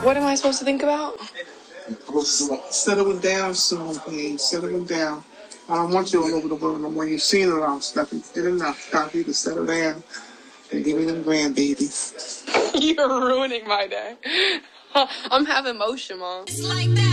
What am I supposed to think about? Settling down soon, babe. Settling down. I don't want you all over the world no more. You've seen it all, stuff. You did enough. Time for you to settle down and give me them grandbabies. You're ruining my day. I'm having motion, Mom. It's like that.